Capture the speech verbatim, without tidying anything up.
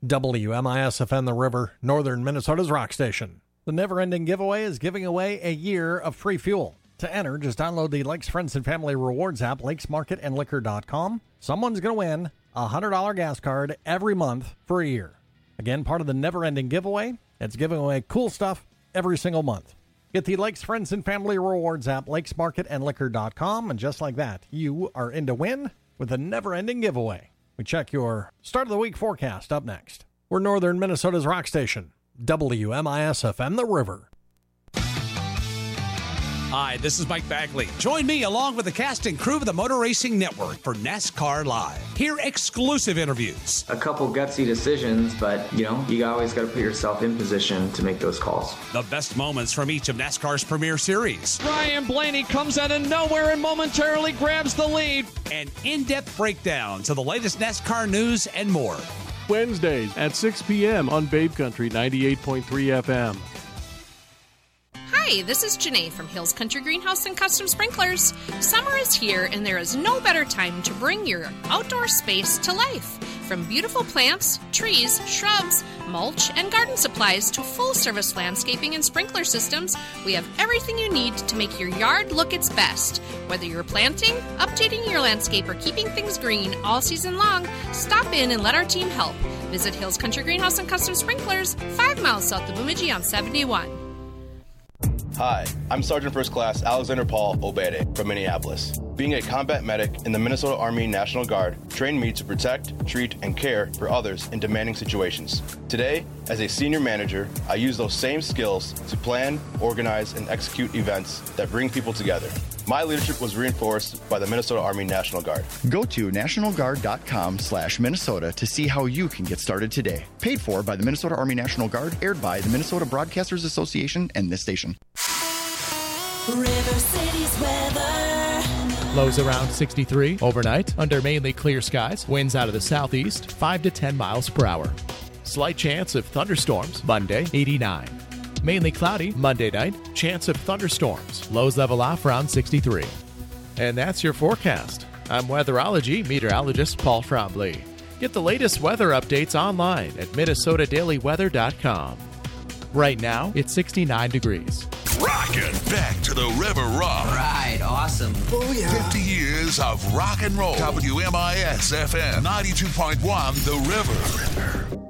W M I S F M The River, northern Minnesota's rock station. The Never Ending Giveaway is giving away a year of free fuel. To enter, just download the Lakes Friends and Family Rewards app, lakes market and liquor dot com. Someone's going to win a one hundred dollars gas card every month for a year. Again, part of the Never Ending Giveaway. It's giving away cool stuff every single month. Get the Lakes Friends and Family Rewards app, lakes market and liquor dot com, and just like that, you are in to win with a Never Ending Giveaway. We check your start of the week forecast up next. We're northern Minnesota's rock station, W M I S F M The River. Hi, this is Mike Bagley. Join me along with the cast and crew of the Motor Racing Network for NASCAR Live. Hear exclusive interviews. A couple gutsy decisions, but, you know, you always got to put yourself in position to make those calls. The best moments from each of NASCAR's premier series. Ryan Blaney comes out of nowhere and momentarily grabs the lead. An in-depth breakdown to the latest NASCAR news and more. Wednesdays at six p.m. on Babe Country ninety-eight point three F M. Hi, this is Janae from Hills Country Greenhouse and Custom Sprinklers. Summer is here, and there is no better time to bring your outdoor space to life. From beautiful plants, trees, shrubs, mulch, and garden supplies to full-service landscaping and sprinkler systems, we have everything you need to make your yard look its best. Whether you're planting, updating your landscape, or keeping things green all season long, stop in and let our team help. Visit Hills Country Greenhouse and Custom Sprinklers, five miles south of Bemidji on seventy-one. Hi, I'm Sergeant First Class Alexander Paul Obede from Minneapolis. Being a combat medic in the Minnesota Army National Guard trained me to protect, treat, and care for others in demanding situations. Today, as a senior manager, I use those same skills to plan, organize, and execute events that bring people together. My leadership was reinforced by the Minnesota Army National Guard. Go to national guard dot com slash Minnesota to see how you can get started today. Paid for by the Minnesota Army National Guard, aired by the Minnesota Broadcasters Association and this station. River City's weather. Lows around sixty-three overnight under mainly clear skies. Winds out of the southeast, five to ten miles per hour. Slight chance of thunderstorms Monday, eighty-nine. Mainly cloudy Monday night. Chance of thunderstorms. Lows level off around sixty-three. And that's your forecast. I'm weatherology meteorologist Paul Trombley. Get the latest weather updates online at minnesota daily weather dot com. Right now, it's sixty-nine degrees. Rockin' back to the River Rock. Right, awesome. Oh, yeah. fifty years of rock and roll. W M I S F M ninety-two point one The River.